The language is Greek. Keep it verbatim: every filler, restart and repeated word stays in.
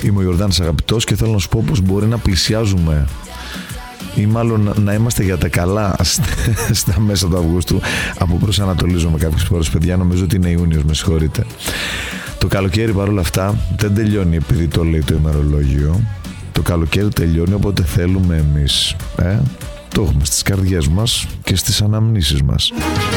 Είμαι ο Ιορδάνης Αγαπητός και θέλω να σου πω πως μπορεί να πλησιάζουμε ή μάλλον να είμαστε για τα καλά στα μέσα του Αυγούστου. Από προσανατολίζομαι κάποιες φορές, παιδιά, νομίζω ότι είναι Ιούνιος, με συγχωρείτε. Το καλοκαίρι παρόλα αυτά δεν τελειώνει επειδή το λέει το ημερολόγιο. Το καλοκαίρι τελειώνει όποτε θέλουμε εμείς. Ε? Το έχουμε στις καρδιές μας και στις αναμνήσεις μας.